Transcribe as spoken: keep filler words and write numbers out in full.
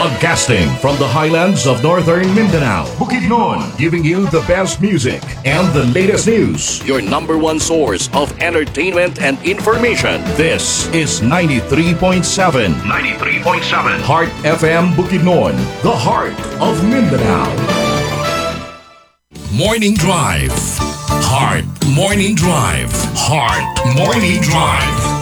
Broadcasting from the highlands of northern Mindanao, Bukidnon, giving you the best music and the latest news. Your number one source of entertainment and information. This is ninety-three point seven. ninety-three point seven. Heart F M Bukidnon, the heart of Mindanao. Morning Drive. Heart Morning Drive. Heart Morning Drive.